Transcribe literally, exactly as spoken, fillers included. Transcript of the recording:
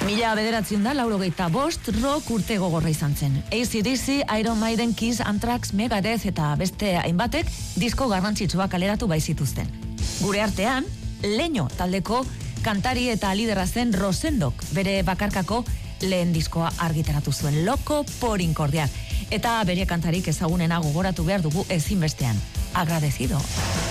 Mila bederatziun da, laurogeita bost, rock urte gogorra izan zen. A C D C, Iron Maiden, Kiss, Anthrax, Megadeth eta beste hainbatek disko garrantzitsua kaleratu baizituzten. Gure artean, Leño taldeko kantari eta liderra zen Rosendok, bere bakarkako lehen diskoa argitaratu zuen, Loco por Incordiar. Eta bere kantarik ezagunena gogoratu behar dugu ezinbestean. Agradecido.